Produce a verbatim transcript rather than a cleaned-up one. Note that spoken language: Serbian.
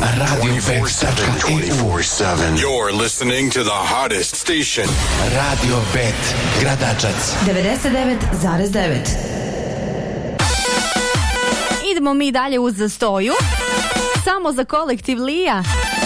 radio bet tačka e u. You're listening to the hottest station. Radio Bet Gradačac devedeset devet zarez devet. Idemo mi dalje uz Stoju. Samo za kolektiv Lija.